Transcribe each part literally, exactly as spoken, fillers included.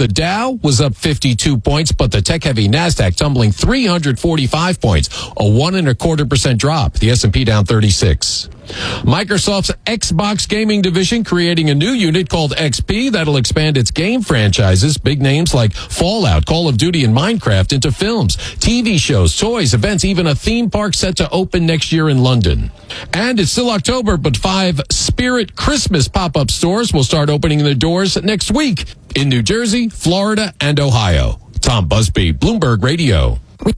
The Dow was up fifty-two points, but the tech-heavy NASDAQ tumbling three hundred forty-five points, a one and a quarter percent drop. The S and P down thirty-six. Microsoft's Xbox gaming division creating a new unit called X P that'll expand its game franchises, big names like Fallout, Call of Duty, and Minecraft into films, T V shows, toys, events, even a theme park set to open next year in London. And it's still October, but five Spirit Christmas pop-up stores will start opening their doors next week in New Jersey, Florida, and Ohio. Tom Busby, Bloomberg Radio.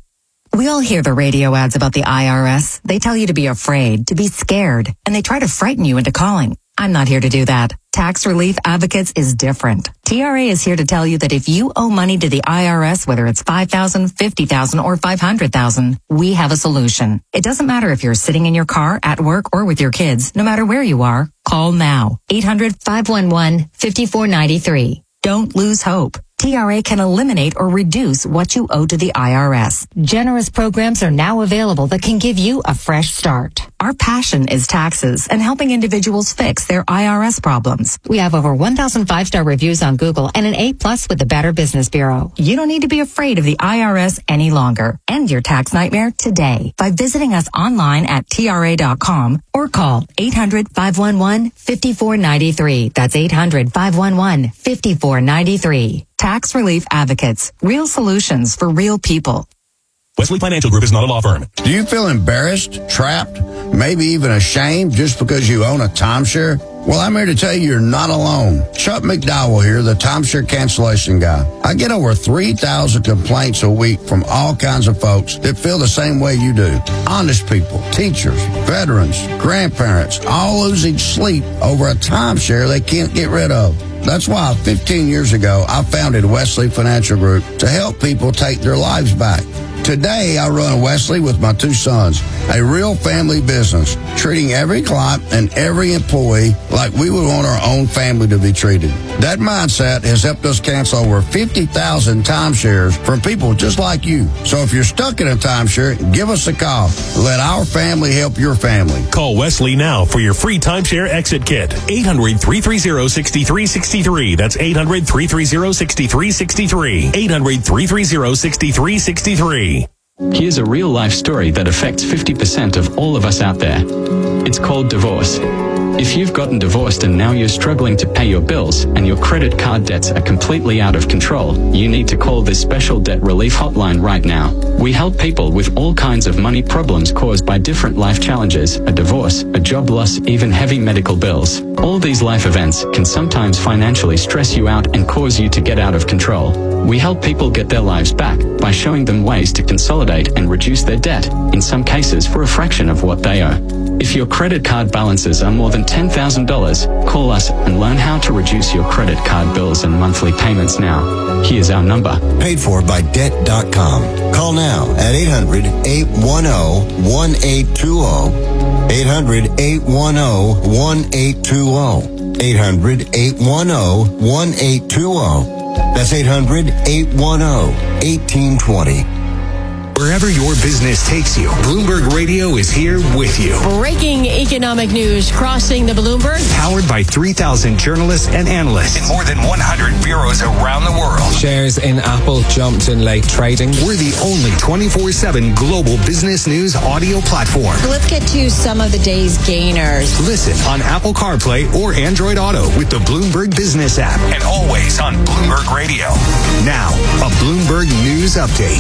We all hear the radio ads about the I R S. They tell you to be afraid, to be scared, and they try to frighten you into calling. I'm not here to do that. Tax Relief Advocates is different. T R A is here to tell you that if you owe money to the I R S, whether it's five thousand dollars, fifty thousand dollars, or five hundred thousand dollars, we have a solution. It doesn't matter if you're sitting in your car, at work, or with your kids. No matter where you are, call now. eight hundred, five one one, five four nine three. Don't lose hope. T R A can eliminate or reduce what you owe to the I R S. Generous programs are now available that can give you a fresh start. Our passion is taxes and helping individuals fix their I R S problems. We have over one thousand five-star reviews on Google and an A plus with the Better Business Bureau. You don't need to be afraid of the I R S any longer. End your tax nightmare today by visiting us online at T R A dot com or call eight hundred, five one one, five four nine three. That's eight hundred, five one one, five four nine three. Tax Relief Advocates. Real solutions for real people. Wesley Financial Group is not a law firm. Do you feel embarrassed, trapped, maybe even ashamed just because you own a timeshare? Well, I'm here to tell you you're not alone. Chuck McDowell here, the timeshare cancellation guy. I get over three thousand complaints a week from all kinds of folks that feel the same way you do. Honest people, teachers, veterans, grandparents, all losing sleep over a timeshare they can't get rid of. That's why fifteen years ago, I founded Wesley Financial Group to help people take their lives back. Today, I run Wesley with my two sons, a real family business, treating every client and every employee like we would want our own family to be treated. That mindset has helped us cancel over fifty thousand timeshares from people just like you. So if you're stuck in a timeshare, give us a call. Let our family help your family. Call Wesley now for your free timeshare exit kit. eight hundred, three three zero, six three six three. That's eight hundred, three three zero, six three six three. eight hundred, three three zero, six three six three. Here's a real-life story that affects fifty percent of all of us out there. It's called divorce. If you've gotten divorced and now you're struggling to pay your bills and your credit card debts are completely out of control, you need to call this special debt relief hotline right now. We help people with all kinds of money problems caused by different life challenges, a divorce, a job loss, even heavy medical bills. All these life events can sometimes financially stress you out and cause you to get out of control. We help people get their lives back by showing them ways to consolidate and reduce their debt, in some cases for a fraction of what they owe. If your credit card balances are more than ten thousand dollars, call us and learn how to reduce your credit card bills and monthly payments now. Here's our number. Paid for by debt dot com. Call now at eight hundred, eight one zero, one eight two zero. eight hundred, eight one zero, one eight two zero. eight hundred, eight one zero, one eight two zero. That's eight hundred, eight one zero, one eight two zero. Wherever your business takes you, Bloomberg Radio is here with you. Breaking economic news crossing the Bloomberg. Powered by three thousand journalists and analysts in more than one hundred bureaus around the world. Shares in Apple jumped in late trading. We're the only twenty-four seven global business news audio platform. Let's get to some of the day's gainers. Listen on Apple CarPlay or Android Auto with the Bloomberg Business app. And always on Bloomberg Radio. Now, a Bloomberg News Update.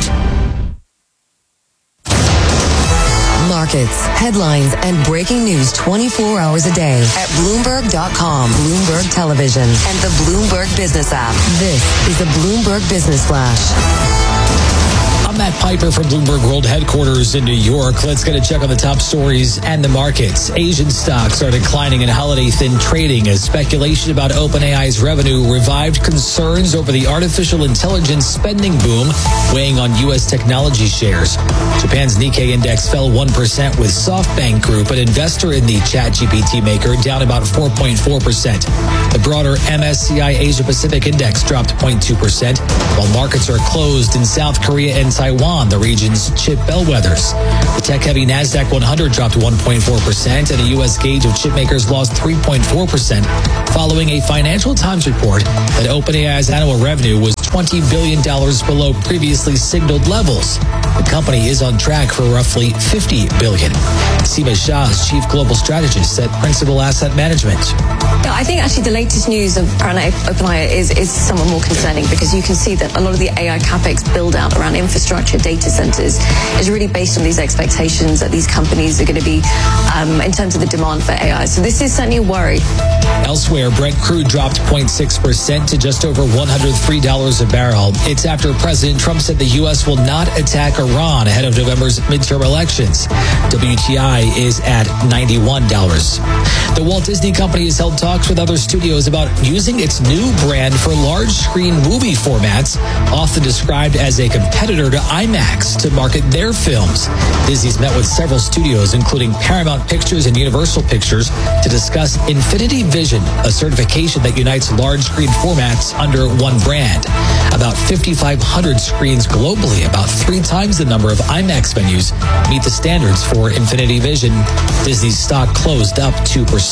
Markets, headlines, and breaking news twenty-four hours a day at Bloomberg dot com, Bloomberg Television, and the Bloomberg Business app. This is the Bloomberg Business Flash. I'm Matt Piper from Bloomberg World Headquarters in New York. Let's get a check on the top stories and the markets. Asian stocks are declining in holiday-thin trading as speculation about OpenAI's revenue revived concerns over the artificial intelligence spending boom weighing on U S technology shares. Japan's Nikkei index fell one percent with SoftBank Group, an investor in the ChatGPT maker, down about four point four percent. The broader M S C I Asia-Pacific index dropped zero point two percent, while markets are closed in South Korea and Taiwan, the region's chip bellwethers. The tech-heavy NASDAQ one hundred dropped one point four percent, and a U S gauge of chip makers lost three point four percent, following a Financial Times report that OpenAI's annual revenue was twenty billion dollars below previously signaled levels. The company is on track for roughly fifty billion dollars. Seema Shah is Chief Global Strategist at Principal Asset Management. Yeah, I think actually the latest news of around OpenAI is, is somewhat more concerning, because you can see that a lot of the A I capex build out around infrastructure, data centers, is really based on these expectations that these companies are going to be um, in terms of the demand for A I. So this is certainly a worry. Elsewhere, Brent crude dropped zero point six percent to just over one hundred three dollars a barrel. It's after President Trump said the U S will not attack Iran ahead of November's midterm elections. W T I is at ninety-one dollars. The Walt Disney Company has held talks with other studios about using its new brand for large screen movie formats, often described as a competitor to IMAX, to market their films. Disney's met with several studios, including Paramount Pictures and Universal Pictures, to discuss Infinity Vision, a certification that unites large screen formats under one brand. About fifty-five hundred screens globally, about three times the number of IMAX venues, meet the standards for Infinity Vision. Disney's stock closed up two percent.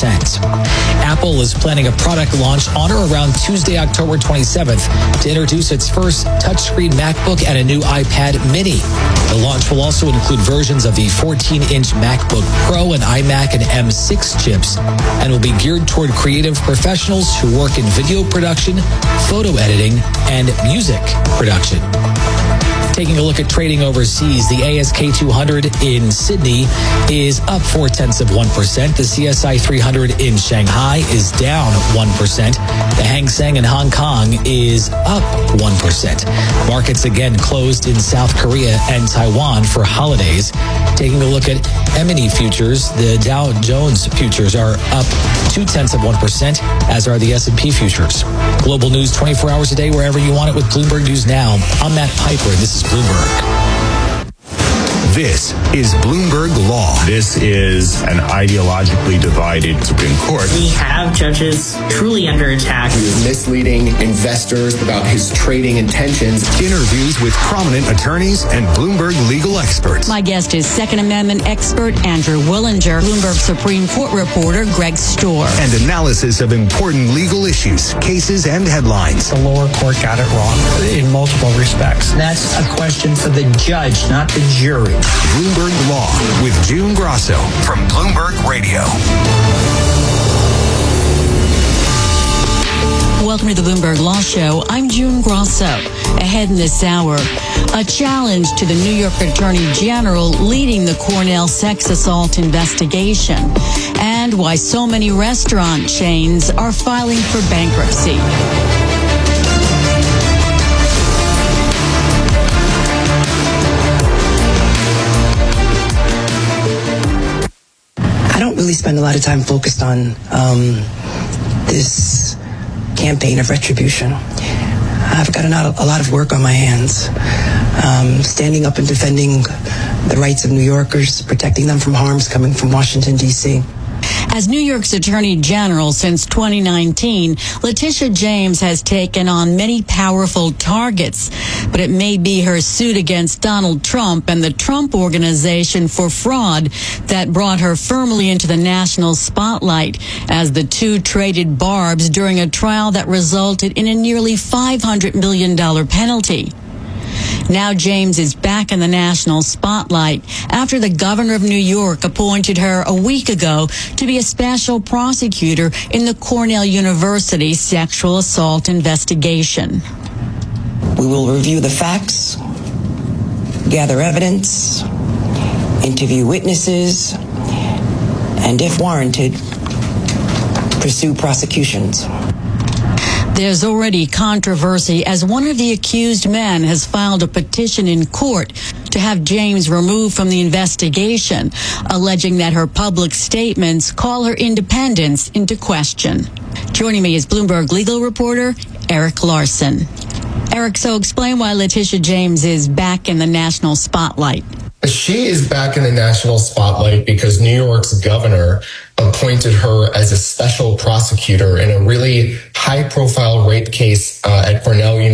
Apple is planning a product launch on or around Tuesday, October twenty-seventh, to introduce its first touchscreen MacBook and a new iPad mini. The launch will also include versions of the fourteen-inch MacBook Pro and iMac and M six chips, and will be geared toward creative professionals who work in video production, photo editing, and music production. Taking a look at trading overseas, the A S K two hundred in Sydney is up four tenths of one percent. The C S I three hundred in Shanghai is down one percent. The Hang Seng in Hong Kong is up one percent. Markets again closed in South Korea and Taiwan for holidays. Taking a look at M and E futures, the Dow Jones futures are up two tenths of one percent, as are the S and P futures. Global news twenty-four hours a day, wherever you want it, with Bloomberg News Now. I'm Matt Piper. This is Bloomberg. This is Bloomberg Law. This is an ideologically divided Supreme Court. We have judges truly under attack. He was misleading investors about his trading intentions. Interviews with prominent attorneys and Bloomberg legal experts. My guest is Second Amendment expert Andrew Willinger, Bloomberg Supreme Court reporter Greg Storr. And analysis of important legal issues, cases, and headlines. The lower court got it wrong in multiple respects. That's a question for the judge, not the jury. Bloomberg Law with June Grosso from Bloomberg Radio. Welcome to the Bloomberg Law Show. I'm June Grosso. Ahead in this hour, a challenge to the New York Attorney General leading the Cornell sex assault investigation, and why so many restaurant chains are filing for bankruptcy. I don't really spend a lot of time focused on um, this campaign of retribution. I've got a lot of work on my hands, um, standing up and defending the rights of New Yorkers, protecting them from harms coming from Washington, D C As New York's Attorney General since twenty nineteen, Letitia James has taken on many powerful targets, but it may be her suit against Donald Trump and the Trump Organization for fraud that brought her firmly into the national spotlight, as the two traded barbs during a trial that resulted in a nearly five hundred million dollars penalty. Now James is back in the national spotlight after the governor of New York appointed her a week ago to be a special prosecutor in the Cornell University sexual assault investigation. We will review the facts, gather evidence, interview witnesses, and if warranted, pursue prosecutions. There's already controversy as one of the accused men has filed a petition in court to have James removed from the investigation, alleging that her public statements call her independence into question. Joining me is Bloomberg legal reporter Eric Larson. Eric, so explain why Letitia James is back in the national spotlight. She is back in the national spotlight because New York's governor appointed her as a special prosecutor in a really high-profile rape case uh, at Cornell University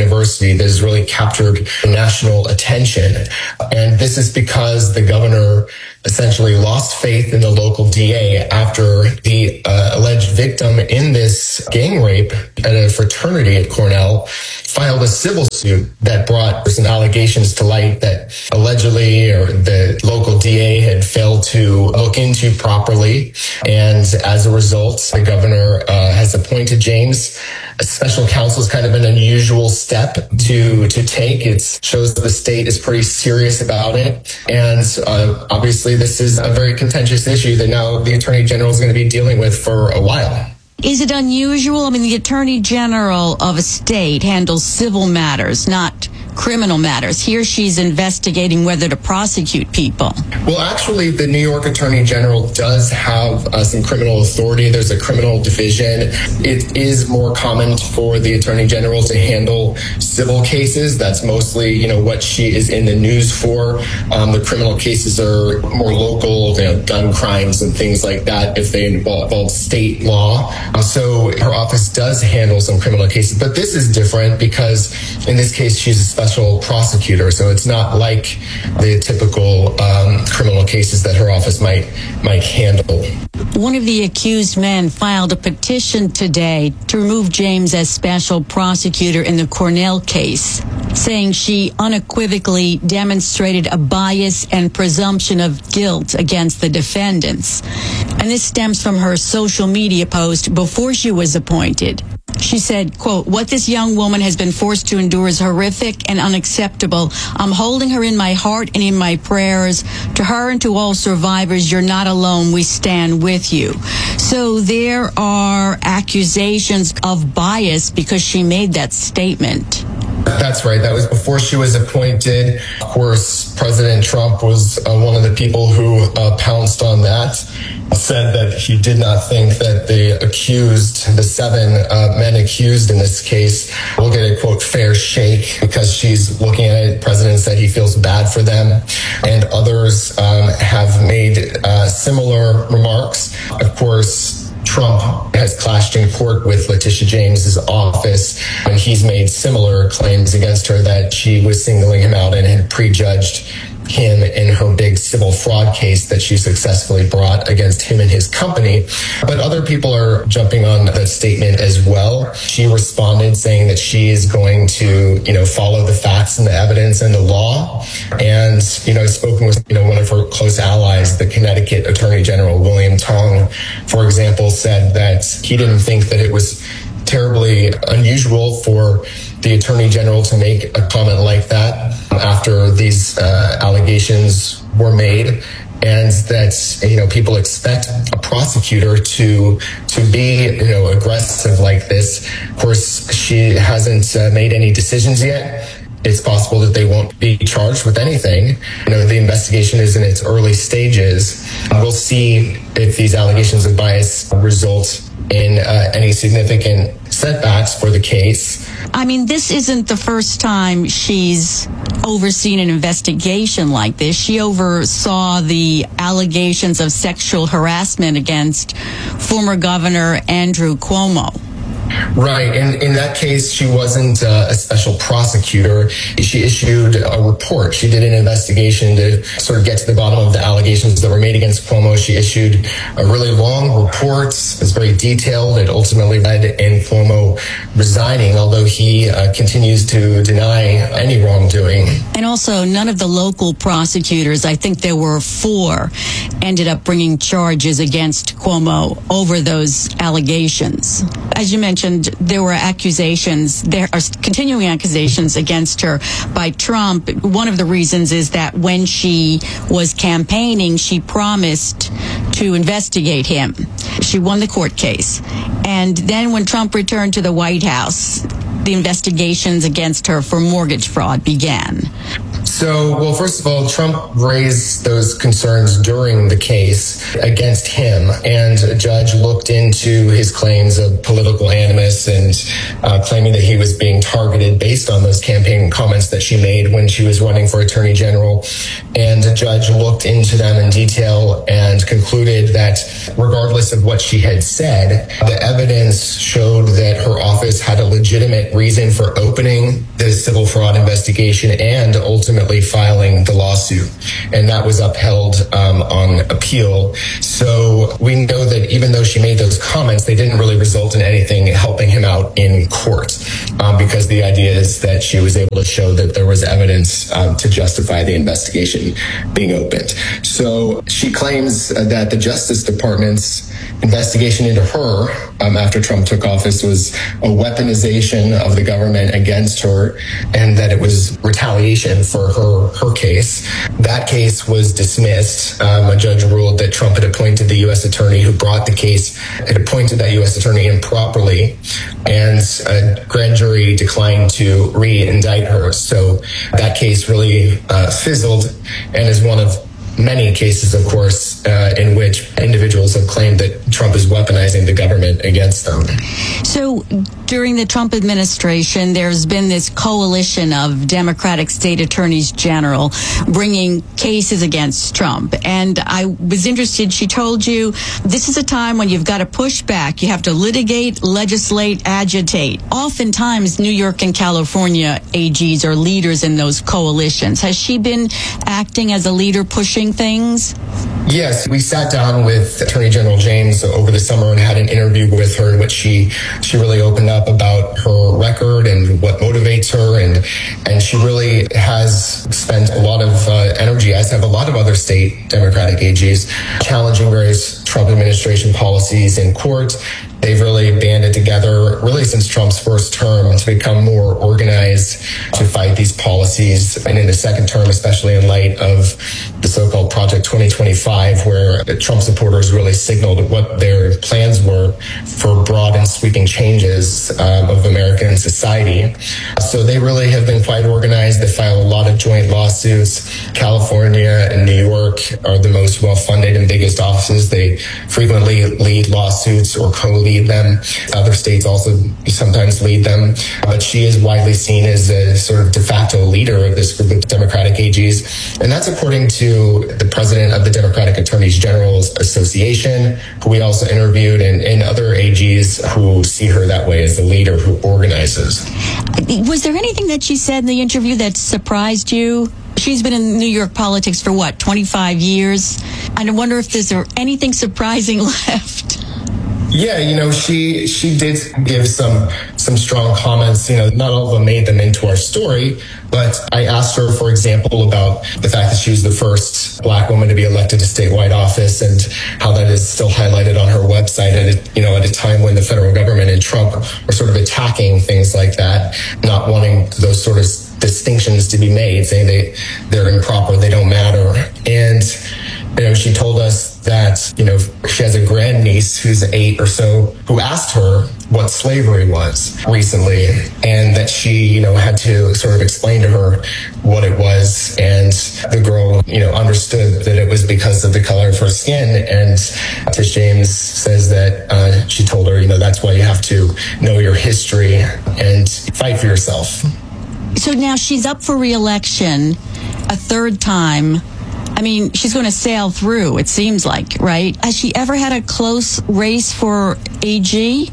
controversy that has really captured national attention. And this is because the governor essentially lost faith in the local D A after the uh, alleged victim in this gang rape at a fraternity at Cornell filed a civil suit that brought some allegations to light that allegedly or the local D A had failed to look into properly. And as a result, the governor uh, has appointed James. A special counsel is kind of an unusual step to to take. It shows that the state is pretty serious about it. And uh, obviously, this is a very contentious issue that now the Attorney General is going to be dealing with for a while. Is it unusual? I mean, the Attorney General of a state handles civil matters, not criminal matters. Here she's investigating whether to prosecute people. Well, actually, the New York Attorney General does have uh, some criminal authority. There's a criminal division. It is more common for the Attorney General to handle civil cases. That's mostly, you know, what she is in the news for. Um, the criminal cases are more local, you know, gun crimes and things like that if they involve, involve state law. Um, so her office does handle some criminal cases. But this is different because in this case, she's a special prosecutor, so it's not like the typical um, criminal cases that her office might might handle. One of the accused men filed a petition today to remove James as special prosecutor in the Cornell case, saying she unequivocally demonstrated a bias and presumption of guilt against the defendants. And this stems from her social media post before she was appointed. She said, quote, "What this young woman has been forced to endure is horrific and unacceptable. I'm holding her in my heart and in my prayers. To her and to all survivors, you're not alone. We stand with you." So there are accusations of bias because she made that statement. That's right. That was before she was appointed. Of course, President Trump was uh, one of the people who uh, pounced on that, said that he did not think that the accused, the seven uh, men accused in this case, will get a, quote, fair shake because she's looking at it. The president said he feels bad for them. And others um, have made uh, similar remarks. Of course, Trump has clashed in court with Letitia James's office, and he's made similar claims against her that she was singling him out and had prejudged him in her big civil fraud case that she successfully brought against him and his company. But other people are jumping on that statement as well. She responded saying that she is going to, you know, follow the facts and the evidence and the law. And, you know, spoken with, you know, one of her close allies, the Connecticut Attorney General, William Tong, for example, said that he didn't think that it was terribly unusual for the Attorney General to make a comment like that after these uh, allegations were made, and that, you know, people expect a prosecutor to to be, you know, aggressive like this. Of course, she hasn't uh, made any decisions yet. It's possible that they won't be charged with anything. You know, the investigation is in its early stages. We'll see if these allegations of bias result in uh, any significant setbacks for the case. I mean, this isn't the first time she's overseen an investigation like this. She oversaw the allegations of sexual harassment against former Governor Andrew Cuomo. Right. And in that case, she wasn't uh, a special prosecutor. She issued a report. She did an investigation to sort of get to the bottom of the allegations that were made against Cuomo. She issued a really long report. It was very detailed. It ultimately led in Cuomo resigning, although he uh, continues to deny any wrongdoing. And also, none of the local prosecutors, I think there were four, ended up bringing charges against Cuomo over those allegations. As you mentioned, there were accusations, there are continuing accusations against her by Trump. One of the reasons is that when she was campaigning, she promised to investigate him. She won the court case. And then when Trump returned to the White House, the investigations against her for mortgage fraud began. So, well, first of all, Trump raised those concerns during the case against him, and a judge looked into his claims of political animus and uh, claiming that he was being targeted based on those campaign comments that she made when she was running for attorney general. And the judge looked into them in detail and concluded that regardless of what she had said, the evidence showed that her office had a legitimate reason for opening the civil fraud investigation and ultimately filing the lawsuit. And that was upheld um, on appeal. So we know that even though she made those comments, they didn't really result in anything helping him out in court, um, because the idea is that she was able to show that there was evidence um, to justify the investigation being opened. So she claims uh, that the Justice Department's investigation into her um, after Trump took office was a weaponization of the government against her, and that it was retaliation for her her case. That case was dismissed. Um, a judge ruled that Trump had appointed the U S attorney who brought the case, had appointed that U S attorney improperly, and a grand jury declined to re-indict her. So that case really uh, fizzled, and is one of many cases, of course, uh, in which individuals have claimed that Trump is weaponizing the government against them. So during the Trump administration, there's been this coalition of Democratic state attorneys general bringing cases against Trump. And I was interested, she told you, this is a time when you've got to push back. You have to litigate, legislate, agitate. Oftentimes, New York and California A Gs are leaders in those coalitions. Has she been acting as a leader, pushing things? Yes, we sat down with Attorney General James over the summer and had an interview with her in which she she really opened up about her record and what motivates her, and and she really has spent a lot of uh, energy, as have a lot of other state Democratic A Gs, challenging various Trump administration policies in court. They've really banded together, really since Trump's first term, to become more organized to fight these policies. And in the second term, especially in light of the so-called Project twenty twenty-five, where Trump supporters really signaled what their plans were for broad and sweeping changes um, of American society. So they really have been quite organized. They file a lot of joint lawsuits. California and New York are the most well-funded and biggest offices. They frequently lead lawsuits or co-lead them. Other states also sometimes lead them. But she is widely seen as a sort of de facto leader of this group of Democratic A Gs. And that's according to the president of the Democratic Attorneys General's Association, who we also interviewed, and, and other A Gs who see her that way as the leader who organizes. Was there anything that she said in the interview that surprised you? She's been in New York politics for what, twenty-five years? And I wonder if there's anything surprising left. Yeah, you know, she she did give some some strong comments. You know, not all of them made them into our story, but I asked her, for example, about the fact that she was the first black woman to be elected to statewide office, and how that is still highlighted on her website at a, you know, at a time when the federal government and Trump are sort of attacking things like that, not wanting those sort of distinctions to be made, saying they they're improper, they don't matter. And you know, she told us that, you know, she has a grandniece who's eight or so who asked her what slavery was recently, and that she, you know, had to sort of explain to her what it was. And the girl, you know, understood that it was because of the color of her skin. And Tish James says that uh, she told her, you know, that's why you have to know your history and fight for yourself. So now she's up for re-election a third time. I mean, she's going to sail through, it seems like, right? Has she ever had a close race for A G?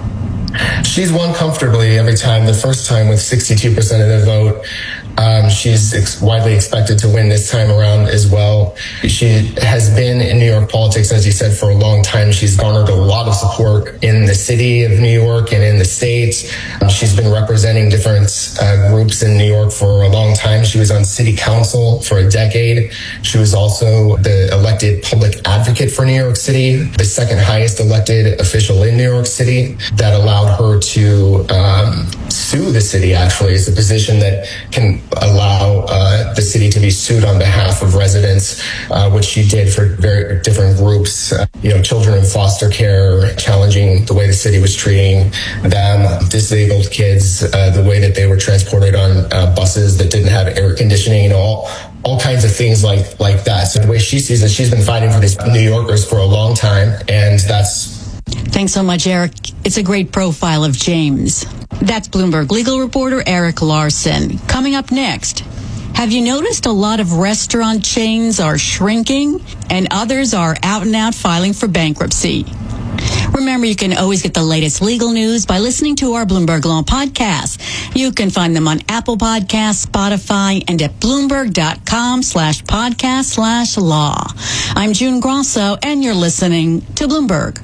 She's won comfortably every time. The first time with sixty-two percent of the vote. Um, she's ex- widely expected to win this time around as well. She has been in New York politics, as you said, for a long time. She's garnered a lot of support in the city of New York and in the state. Um, she's been representing different uh, groups in New York for a long time. She was on city council for a decade. She was also the elected public advocate for New York City, the second highest elected official in New York City. That allowed her to um, sue the city, actually. It's a position that can allow uh, the city to be sued on behalf of residents, uh, which she did for very different groups, uh, you know, children in foster care, challenging the way the city was treating them, disabled kids, uh, the way that they were transported on uh, buses that didn't have air conditioning, you know, all, all kinds of things like, like that. So the way she sees it, she's been fighting for these New Yorkers for a long time, and that's... Thanks so much, Eric. It's a great profile of James. That's Bloomberg legal reporter Eric Larson. Coming up next, have you noticed a lot of restaurant chains are shrinking and others are out and out filing for bankruptcy? Remember, you can always get the latest legal news by listening to our Bloomberg Law podcasts. You can find them on Apple Podcasts, Spotify, and at Bloomberg.com slash podcast slash law. I'm June Grosso, and you're listening to Bloomberg.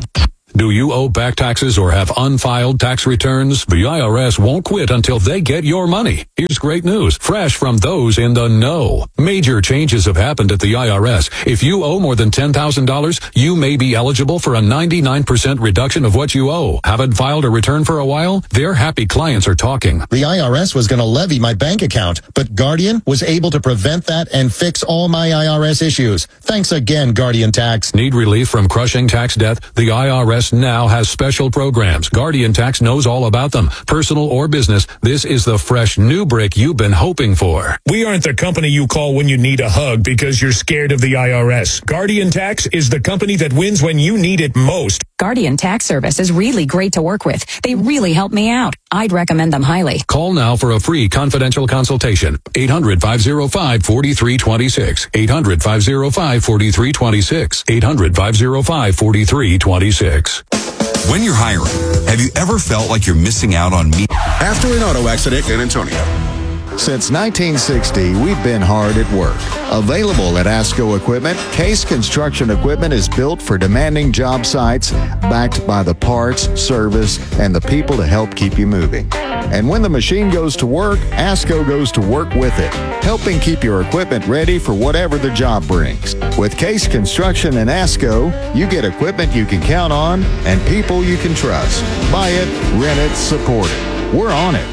Do you owe back taxes or have unfiled tax returns? The I R S won't quit until they get your money. Here's great news, fresh from those in the know. Major changes have happened at the I R S. If you owe more than ten thousand dollars, you may be eligible for a ninety-nine percent reduction of what you owe. Haven't filed a return for a while? Their happy clients are talking. The I R S was going to levy my bank account, but Guardian was able to prevent that and fix all my I R S issues. Thanks again, Guardian Tax. Need relief from crushing tax debt? The I R S now has special programs. Guardian Tax knows all about them. Personal or business, this is the fresh new break you've been hoping for. We aren't the company you call when you need a hug because you're scared of the I R S. Guardian Tax is the company that wins when you need it most. Guardian Tax Service is really great to work with. They really help me out. I'd recommend them highly. Call now for a free confidential consultation. eight hundred, five oh five, four three two six. eight hundred, five oh five, four three two six. eight hundred, five oh five, four three two six. When you're hiring, have you ever felt like you're missing out on me? After an auto accident in Antonio. Since nineteen sixty, we've been hard at work. Available at ASCO Equipment, Case Construction Equipment is built for demanding job sites, backed by the parts, service, and the people to help keep you moving. And when the machine goes to work, ASCO goes to work with it, helping keep your equipment ready for whatever the job brings. With Case Construction and ASCO, you get equipment you can count on and people you can trust. Buy it, rent it, support it. We're on it.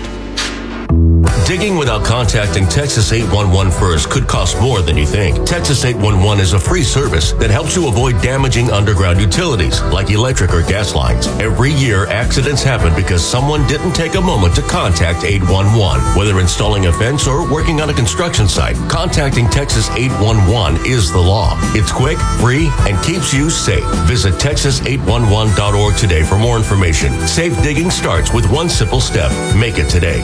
Digging without contacting Texas eight one one first could cost more than you think. Texas eight one one is a free service that helps you avoid damaging underground utilities like electric or gas lines. Every year, accidents happen because someone didn't take a moment to contact eight one one. Whether installing a fence or working on a construction site, contacting Texas eight one one is the law. It's quick, free, and keeps you safe. Visit Texas eight one one dot org today for more information. Safe digging starts with one simple step. Make it today.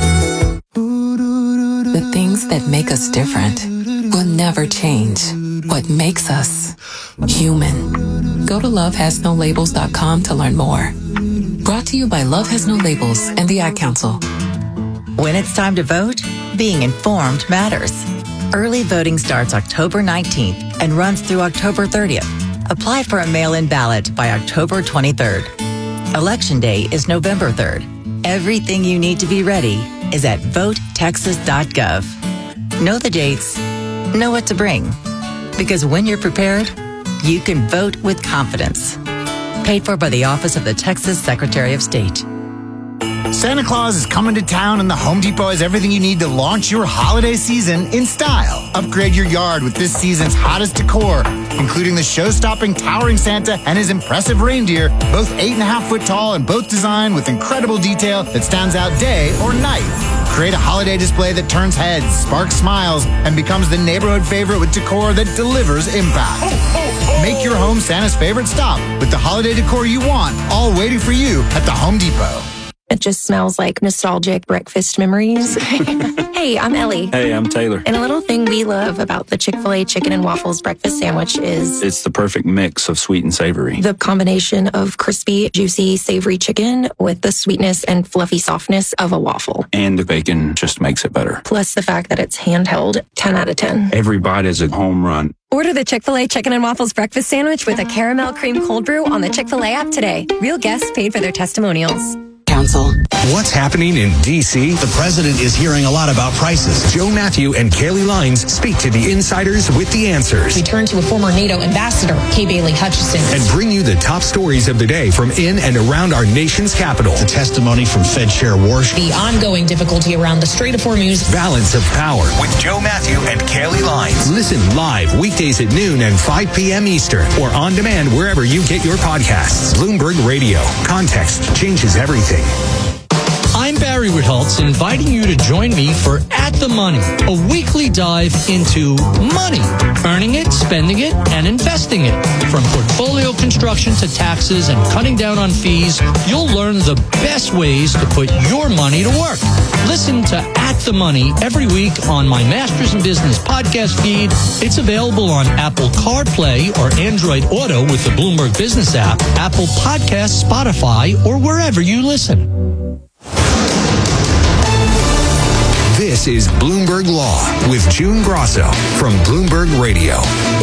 The things that make us different will never change. What makes us human. Go to love has no labels dot com to learn more. Brought to you by Love Has No Labels and the Ad Council. When it's time to vote, being informed matters. Early voting starts October nineteenth and runs through October thirtieth. Apply for a mail-in ballot by October twenty-third. Election day is November third. Everything you need to be ready is at vote texas dot gov. Know the dates, know what to bring. Because when you're prepared, you can vote with confidence. Paid for by the Office of the Texas Secretary of State. Santa Claus is coming to town and the Home Depot has everything you need to launch your holiday season in style. Upgrade your yard with this season's hottest decor, including the show-stopping towering Santa and his impressive reindeer, both eight and a half foot tall and both designed with incredible detail that stands out day or night. Create a holiday display that turns heads, sparks smiles, and becomes the neighborhood favorite with decor that delivers impact. Make your home Santa's favorite stop with the holiday decor you want, all waiting for you at the Home Depot. It just smells like nostalgic breakfast memories. Hey, I'm Ellie. Hey, I'm Taylor. And a little thing we love about the Chick-fil-A chicken and waffles breakfast sandwich is it's the perfect mix of sweet and savory. The combination of crispy, juicy, savory chicken with the sweetness and fluffy softness of a waffle. And the bacon just makes it better. Plus the fact that it's handheld, ten out of ten. Every bite is a home run. Order the Chick-fil-A Chicken and Waffles Breakfast Sandwich with a caramel cream cold brew on the Chick-fil-A app today. Real guests paid for their testimonials. Council. What's happening in D C? The president is hearing a lot about prices. Joe Matthew and Kaylee Lines speak to the insiders with the answers. We turn to a former NATO ambassador, Kay Bailey Hutchison. And bring you the top stories of the day from in and around our nation's capital. The testimony from Fed Chair Warsh. The ongoing difficulty around the Strait of Hormuz. Balance of Power with Joe Matthew and Kaylee Lines. Listen live weekdays at noon and five p.m. Eastern or on demand wherever you get your podcasts. Bloomberg Radio. Context changes everything. I'm Barry Ritholtz, inviting you to join me for At the Money, a weekly dive into money, earning it, spending it, and investing it. From portfolio construction to taxes and cutting down on fees, you'll learn the best ways to put your money to work. Listen to At the Money every week on my Masters in Business podcast feed. It's available on Apple CarPlay or Android Auto with the Bloomberg Business app, Apple Podcasts, Spotify, or wherever you listen. This is Bloomberg Law with June Grosso from Bloomberg Radio.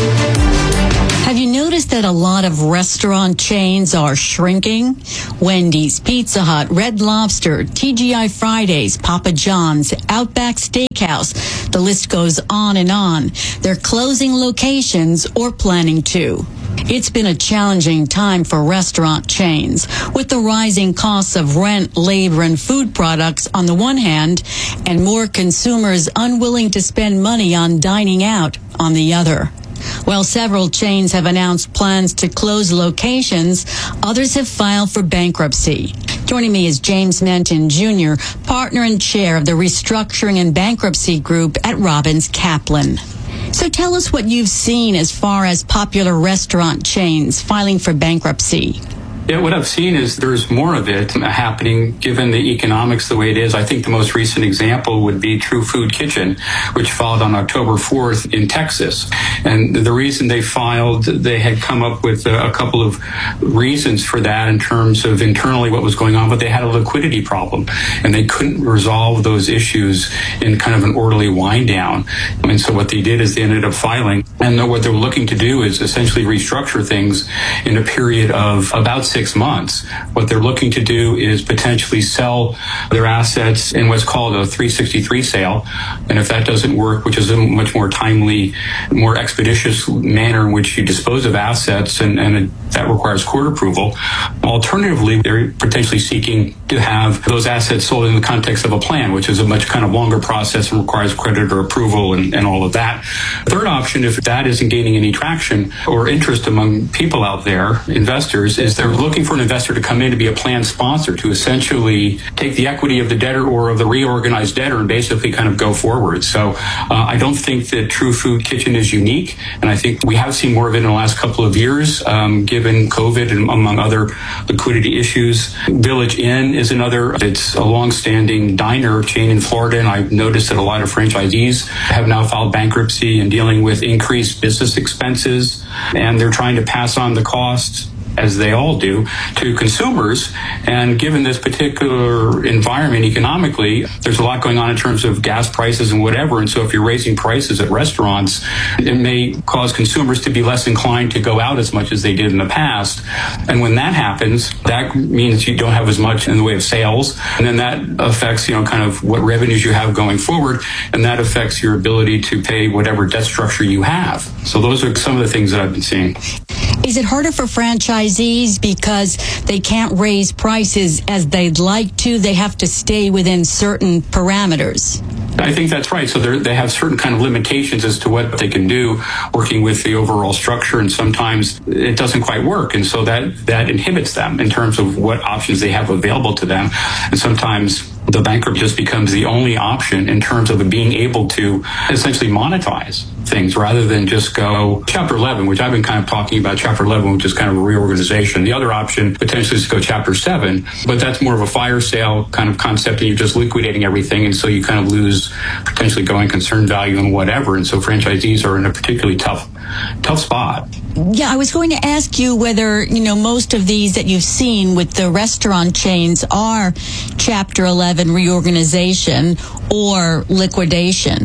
Have you noticed that a lot of restaurant chains are shrinking? Wendy's, Pizza Hut, Red Lobster, T G I Fridays, Papa John's, Outback Steakhouse. The list goes on and on. They're closing locations or planning to. It's been a challenging time for restaurant chains, with the rising costs of rent, labor, and food products on the one hand, and more consumers unwilling to spend money on dining out on the other. While several chains have announced plans to close locations, others have filed for bankruptcy. Joining me is James Menton, Junior, partner and chair of the Restructuring and Bankruptcy Group at Robbins Kaplan. So tell us what you've seen as far as popular restaurant chains filing for bankruptcy. Yeah, what I've seen is there's more of it happening given the economics the way it is. I think the most recent example would be True Food Kitchen, which filed on October fourth in Texas. And the reason they filed, they had come up with a couple of reasons for that in terms of internally what was going on, but they had a liquidity problem and they couldn't resolve those issues in kind of an orderly wind down. And so what they did is they ended up filing, and what they're looking to do is essentially restructure things in a period of about six Six months. What they're looking to do is potentially sell their assets in what's called a three sixty-three sale. And if that doesn't work, which is a much more timely, more expeditious manner in which you dispose of assets, and, and that requires court approval. Alternatively, they're potentially seeking to have those assets sold in the context of a plan, which is a much kind of longer process and requires creditor approval and, and all of that. Third option, if that isn't gaining any traction or interest among people out there, investors, is they're looking for an investor to come in to be a plan sponsor, to essentially take the equity of the debtor or of the reorganized debtor and basically kind of go forward. So uh, I don't think that True Food Kitchen is unique, and I think we have seen more of it in the last couple of years, um, given COVID and among other liquidity issues. Village Inn is another. It's a long-standing diner chain in Florida, and I've noticed that a lot of franchisees have now filed bankruptcy and dealing with increased business expenses, and they're trying to pass on the costs, as they all do, to consumers. And given this particular environment economically, there's a lot going on in terms of gas prices and whatever. And so if you're raising prices at restaurants, it may cause consumers to be less inclined to go out as much as they did in the past. And when that happens, that means you don't have as much in the way of sales. And then that affects, you know, kind of what revenues you have going forward. And that affects your ability to pay whatever debt structure you have. So those are some of the things that I've been seeing. Is it harder for franchisees because they can't raise prices as they'd like to? They have to stay within certain parameters. I think that's right. So they have certain kind of limitations as to what they can do working with the overall structure, and sometimes it doesn't quite work. And so that, that inhibits them in terms of what options they have available to them. And sometimes the bankrupt just becomes the only option in terms of being able to essentially monetize things rather than just go Chapter eleven, which I've been kind of talking about, Chapter eleven, which is kind of a reorganization. The other option potentially is to go Chapter seven, but that's more of a fire sale kind of concept, and you're just liquidating everything, and so you kind of lose potentially going concern value and whatever. And so franchisees are in a particularly tough, tough spot. Yeah, I was going to ask you whether, you know, most of these that you've seen with the restaurant chains are Chapter eleven reorganization or liquidation.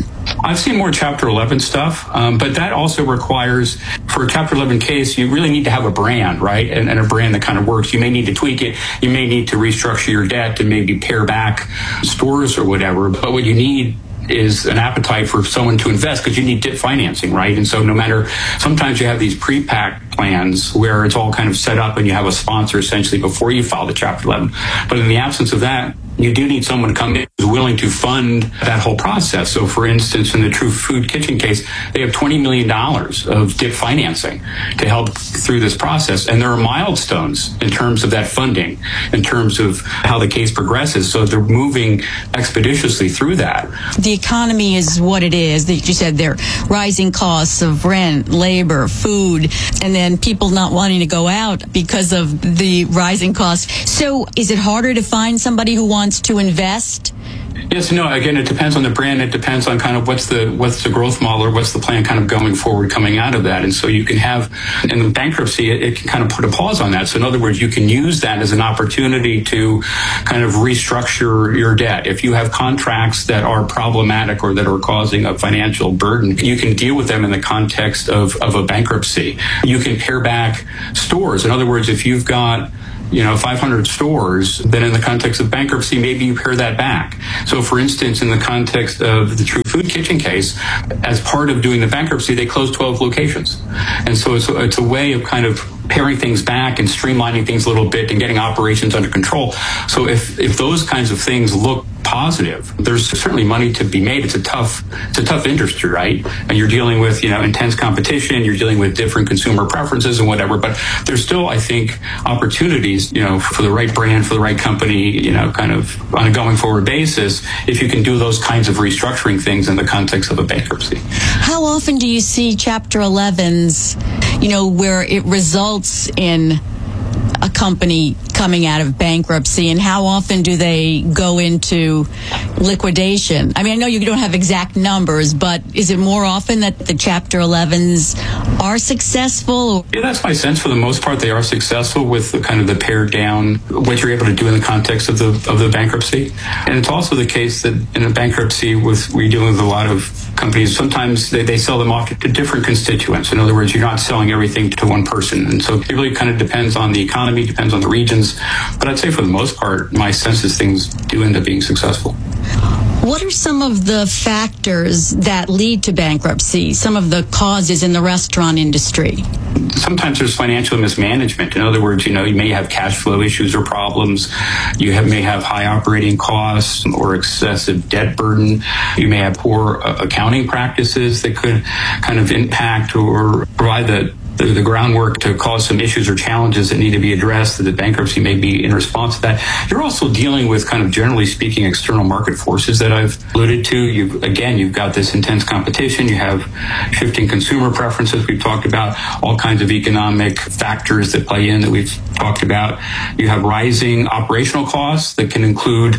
I've seen more Chapter eleven stuff, um, but that also requires, for a Chapter eleven case, you really need to have a brand, right? And, and a brand that kind of works. You may need to tweak it. You may need to restructure your debt and maybe pare back stores or whatever. But what you need is an appetite for someone to invest, because you need debt financing, right? And so no matter, sometimes you have these pre-packed plans where it's all kind of set up and you have a sponsor essentially before you file the Chapter eleven. But in the absence of that, you do need someone to come in who's willing to fund that whole process. So, for instance, in the True Food Kitchen case, they have twenty million dollars of D I P financing to help through this process. And there are milestones in terms of that funding, in terms of how the case progresses. So they're moving expeditiously through that. The economy is what it is. You said there are rising costs of rent, labor, food, and then people not wanting to go out because of the rising costs. So is it harder to find somebody who wants to invest? Yes, no. Again, it depends on the brand. It depends on kind of what's the what's the growth model, or what's the plan kind of going forward coming out of that. And so you can have, in the bankruptcy, it, it can kind of put a pause on that. So in other words, you can use that as an opportunity to kind of restructure your debt. If you have contracts that are problematic or that are causing a financial burden, you can deal with them in the context of, of a bankruptcy. You can pare back stores. In other words, if you've got you know, five hundred stores, then in the context of bankruptcy, maybe you pare that back. So, for instance, in the context of the True Food Kitchen case, as part of doing the bankruptcy, they closed twelve locations. And so it's a, it's a way of kind of paring things back and streamlining things a little bit and getting operations under control. So if, if those kinds of things look positive, there's certainly money to be made. It's a tough, it's a tough industry, right? And you're dealing with, you know, intense competition, you're dealing with different consumer preferences and whatever, but there's still, I think, opportunities, you know, for the right brand, for the right company, you know, kind of on a going forward basis, if you can do those kinds of restructuring things in the context of a bankruptcy. How often do you see Chapter elevens, you know, where it results in a company coming out of bankruptcy, and how often do they go into liquidation? I mean, I know you don't have exact numbers, but is it more often that the Chapter elevens are successful? Yeah, that's my sense. For the most part, they are successful with the kind of the pared down, what you're able to do in the context of the of the bankruptcy. And it's also the case that in a bankruptcy, with we're dealing with a lot of companies, sometimes they, they sell them off to, to different constituents. In other words, you're not selling everything to one person. And so it really kind of depends on the economy, depends on the regions. But I'd say for the most part, my sense is things do end up being successful. What are some of the factors that lead to bankruptcy, some of the causes in the restaurant industry? Sometimes there's financial mismanagement. In other words, you know, you may have cash flow issues or problems. You have, may have high operating costs or excessive debt burden. You may have poor uh, accounting practices that could kind of impact or provide the The, the groundwork to cause some issues or challenges that need to be addressed, that the bankruptcy may be in response to that. You're also dealing with kind of, generally speaking, external market forces that I've alluded to. You've, again, you've got this intense competition. You have shifting consumer preferences we've talked about, all kinds of economic factors that play in that we've talked about. You have rising operational costs that can include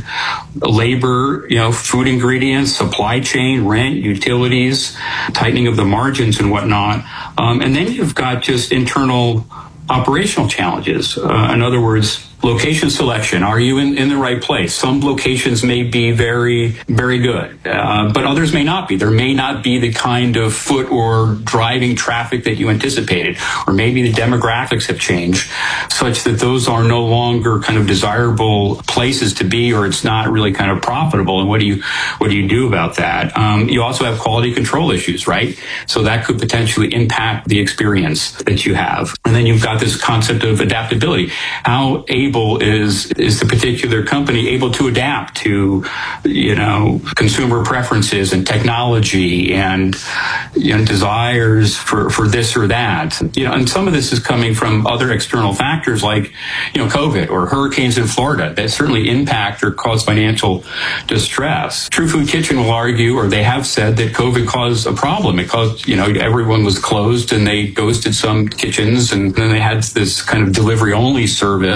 labor, you know, food ingredients, supply chain, rent, utilities, tightening of the margins and whatnot. Um, and then you've got just internal operational challenges. Uh, in other words, location selection. Are you in, in the right place? Some locations may be very, very good, uh, but others may not be. There may not be the kind of foot or driving traffic that you anticipated, or maybe the demographics have changed such that those are no longer kind of desirable places to be, or it's not really kind of profitable. And what do you, what do you do about that? Um, you also have quality control issues, right? So that could potentially impact the experience that you have. And then you've got this concept of adaptability. How able is is the particular company able to adapt to, you know, consumer preferences and technology and, you know, desires for, for this or that? You know, and some of this is coming from other external factors like, you know, COVID or hurricanes in Florida that certainly impact or cause financial distress. True Food Kitchen will argue, or they have said, that COVID caused a problem. It caused, you know, everyone was closed and they ghosted some kitchens, and then they had this kind of delivery only service, you know,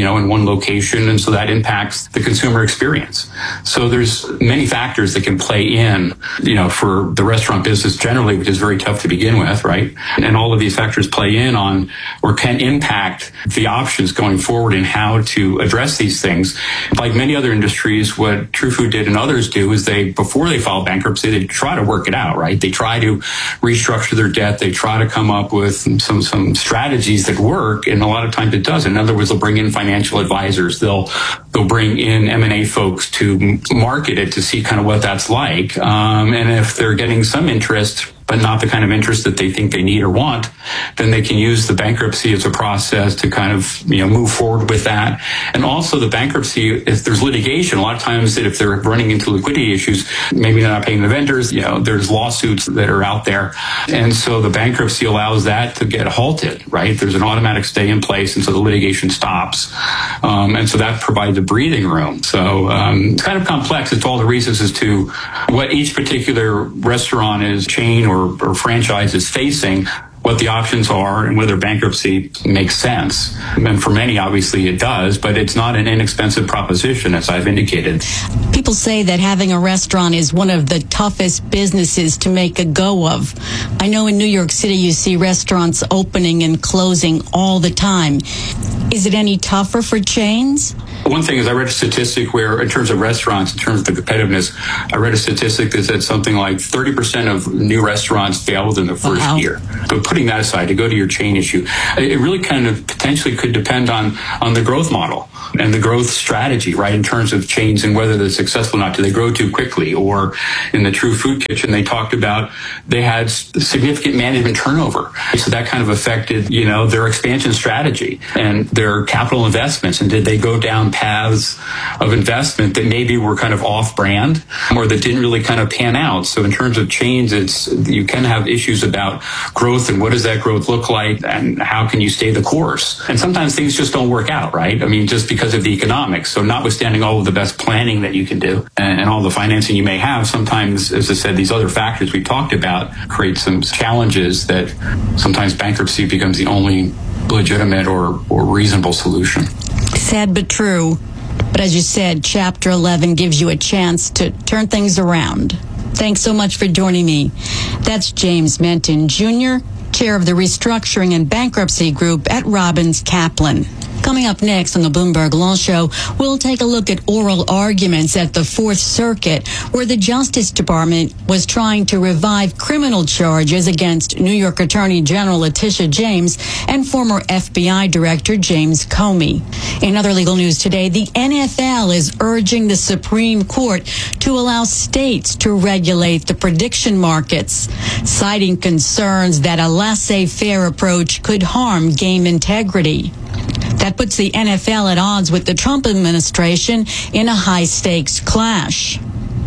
know, in one location, and so that impacts the consumer experience. So there's many factors that can play in, you know, for the restaurant business generally, which is very tough to begin with, right? And all of these factors play in on or can impact the options going forward in how to address these things. Like many other industries, what True Food did and others do is they, before they file bankruptcy, they try to work it out, right? They try to restructure their debt. They try to come up with some, some strategies that work, and a lot of times it doesn't. In other words, they'll bring in financial advisors. They'll, they'll bring in M and A folks to market it to see kind of what that's like. Um, and if they're getting some interest, but not the kind of interest that they think they need or want, then they can use the bankruptcy as a process to kind of, you know, move forward with that. And also the bankruptcy, if there's litigation, a lot of times that if they're running into liquidity issues, maybe they're not paying the vendors, you know, there's lawsuits that are out there. And so the bankruptcy allows that to get halted, right? There's an automatic stay in place, and so the litigation stops. Um, and so that provides a breathing room. So um, it's kind of complex. It's all the reasons as to what each particular restaurant is, chain or Or, or franchise is facing, what the options are, and whether bankruptcy makes sense. And for many, obviously, it does, but it's not an inexpensive proposition, as I've indicated. People say that having a restaurant is one of the toughest businesses to make a go of. I know in New York City you see restaurants opening and closing all the time. Is it any tougher for chains? One thing is I read a statistic where, in terms of restaurants, in terms of the competitiveness, I read a statistic that said something like thirty percent of new restaurants fail within the first wow. year. But putting that aside, to go to your chain issue, it really kind of potentially could depend on, on the growth model and the growth strategy, right, in terms of chains and whether they're successful or not. Do they grow too quickly? Or in the True Food Kitchen, they talked about they had significant management turnover. So that kind of affected, you know, their expansion strategy and their capital investments. And did they go down paths of investment that maybe were kind of off-brand or that didn't really kind of pan out? So in terms of chains, it's you can have issues about growth and what does that growth look like and how can you stay the course? And sometimes things just don't work out, right? I mean, just because of the economics. So notwithstanding all of the best planning that you can do and, and all the financing you may have, sometimes, as I said, these other factors we talked about create some challenges that sometimes bankruptcy becomes the only legitimate or, or reasonable solution. Sad but true. But as you said, Chapter eleven gives you a chance to turn things around. Thanks so much for joining me. That's James Menton, Junior, chair of the Restructuring and Bankruptcy Group at Robbins Kaplan. Coming up next on the Bloomberg Law Show, we'll take a look at oral arguments at the Fourth Circuit, where the Justice Department was trying to revive criminal charges against New York Attorney General Letitia James and former F B I Director James Comey. In other legal news today, the N F L is urging the Supreme Court to allow states to regulate the prediction markets, citing concerns that a laissez-faire approach could harm game integrity. That puts the N F L at odds with the Trump administration in a high-stakes clash.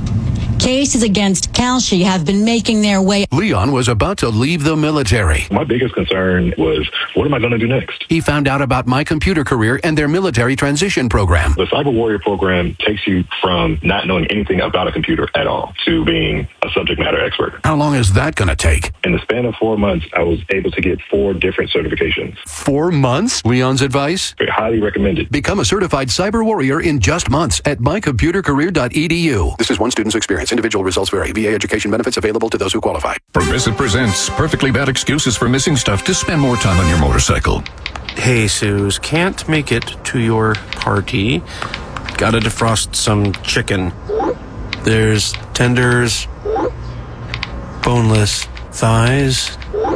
Cases against Kalshi have been making their way. Leon was about to leave the military. My biggest concern was, what am I going to do next? He found out about My Computer Career and their military transition program. The Cyber Warrior program takes you from not knowing anything about a computer at all to being a subject matter expert. How long is that going to take? In the span of four months, I was able to get four different certifications. Four months? Leon's advice? Very highly recommended. Become a certified cyber warrior in just months at my computer career dot e d u. This is one student's experience. Individual results vary. V A education benefits available to those who qualify. Progressive presents perfectly bad excuses for missing stuff to spend more time on your motorcycle. Hey, Suze, can't make it to your party. Gotta defrost some chicken. There's tenders, boneless thighs.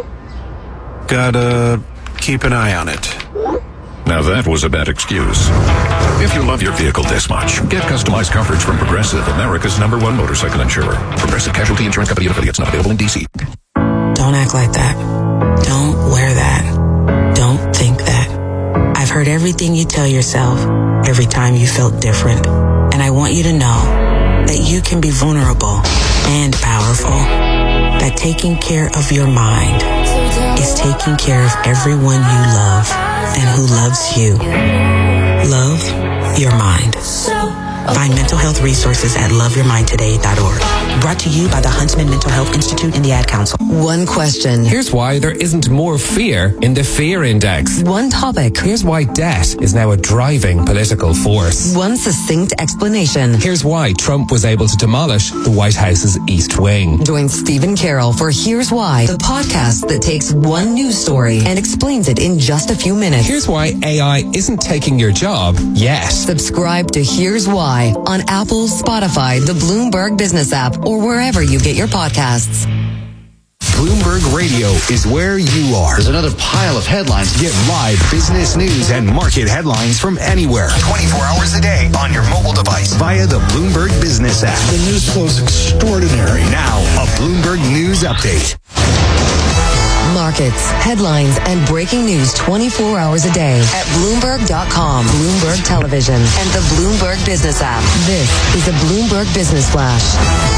Gotta keep an eye on it. Now that was a bad excuse. If you love your vehicle this much, get customized coverage from Progressive, America's number one motorcycle insurer. Progressive Casualty Insurance Company and affiliates, not available in D C. Don't act like that. Don't wear that. Don't think that. I've heard everything you tell yourself every time you felt different. And I want you to know that you can be vulnerable and powerful. That taking care of your mind is taking care of everyone you love and who loves you. Love your mind. Find mental health resources at love your mind today dot org. Brought to you by the Huntsman Mental Health Institute and the Ad Council. One question. Here's why there isn't more fear in the fear index. One topic. Here's why debt is now a driving political force. One succinct explanation. Here's why Trump was able to demolish the White House's East Wing. Join Stephen Carroll for Here's Why, the podcast that takes one news story and explains it in just a few minutes. Here's why A I isn't taking your job yet. Subscribe to Here's Why on Apple, Spotify, the Bloomberg Business app, or wherever you get your podcasts. Bloomberg Radio is where you are. There's another pile of headlines. Get live business news and market headlines from anywhere. twenty-four hours a day on your mobile device via the Bloomberg Business app. The news flow is extraordinary. Now, a Bloomberg News Update. Markets, headlines, and breaking news twenty-four hours a day at Bloomberg dot com, Bloomberg Television, and the Bloomberg Business app. This is the Bloomberg Business Flash.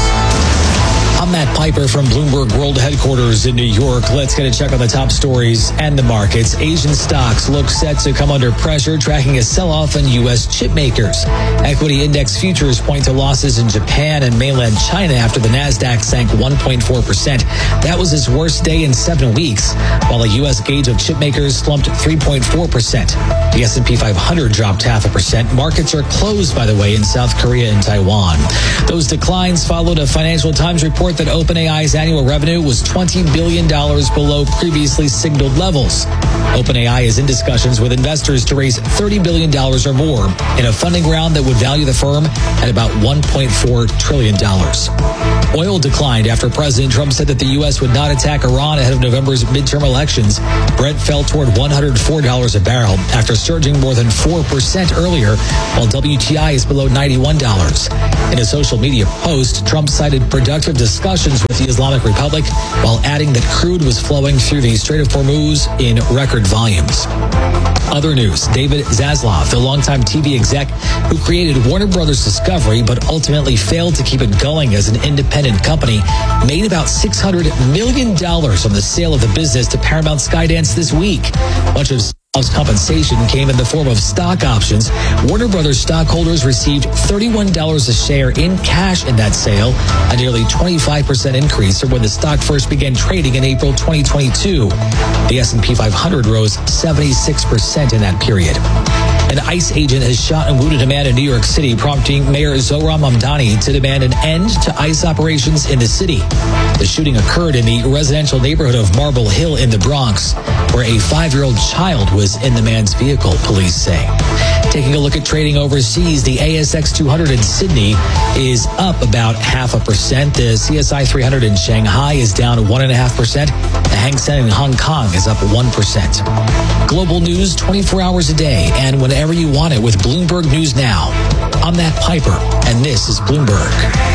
I'm Matt Piper from Bloomberg World Headquarters in New York. Let's get a check on the top stories and the markets. Asian stocks look set to come under pressure, tracking a sell-off in U S chip makers. Equity index futures point to losses in Japan and mainland China after the Nasdaq sank one point four percent. That was its worst day in seven weeks, while the U S gauge of chip makers slumped three point four percent. The S and P five hundred dropped half a percent. Markets are closed, by the way, in South Korea and Taiwan. Those declines followed a Financial Times report that OpenAI's annual revenue was twenty billion dollars below previously signaled levels. OpenAI is in discussions with investors to raise thirty billion dollars or more in a funding round that would value the firm at about one point four trillion dollars. Oil declined after President Trump said that the U S would not attack Iran ahead of November's midterm elections. Brent fell toward one hundred four dollars a barrel after surging more than four percent earlier, while W T I is below ninety-one dollars. In a social media post, Trump cited productive discussions with the Islamic Republic while adding that crude was flowing through the Strait of Hormuz in record volumes. Other news, David Zaslav, the longtime T V exec who created Warner Brothers Discovery but ultimately failed to keep it going as an independent company, made about six hundred million dollars on the sale of the business to Paramount Skydance this week. Much of Zavlav's compensation came in the form of stock options. Warner Brothers stockholders received thirty-one dollars a share in cash in that sale, a nearly twenty-five percent increase from when the stock first began trading in April twenty twenty-two. The S and P five hundred rose seventy-six percent in that period. An ICE agent has shot and wounded a man in New York City, prompting Mayor Zohran Mamdani to demand an end to ICE operations in the city. The shooting occurred in the residential neighborhood of Marble Hill in the Bronx, where a five-year-old child was in the man's vehicle, police say. Taking a look at trading overseas, the A S X two hundred in Sydney is up about half a percent. The C S I three hundred in Shanghai is down one and a half percent. The Hang Seng in Hong Kong is up one percent. Global news twenty-four hours a day and whenever you want it with Bloomberg News Now. I'm Matt Piper, and this is Bloomberg.